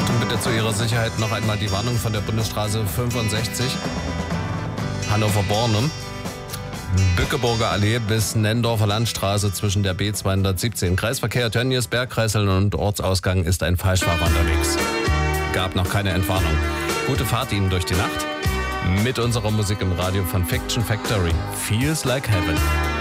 Achtung bitte zu Ihrer Sicherheit noch einmal die Warnung von der Bundesstraße 65, Hannover-Bornem. Bückeburger Allee bis Nendorfer Landstraße zwischen der B217. Kreisverkehr Tönnies, Bergkreisel und Ortsausgang ist ein Falschfahrer unterwegs. Gab noch keine Entwarnung. Gute Fahrt Ihnen durch die Nacht mit unserer Musik im Radio von Fiction Factory. Feels like Heaven.